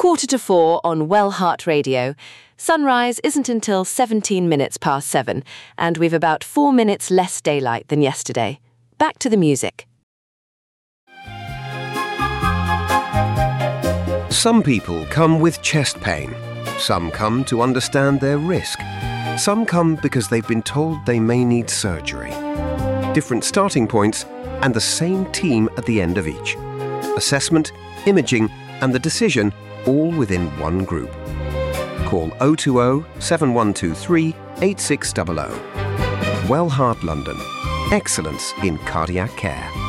4:45 on Well Heart Radio. Sunrise isn't until 17 minutes past 7, and we've about 4 minutes less daylight than yesterday. Back to the music. Some people come with chest pain. Some come to understand their risk. Some come because they've been told they may need surgery. Different starting points and the same team at the end of each. Assessment, imaging and the decision all within one group. Call 020 7123 8600. Well Heart London. Excellence in cardiac care.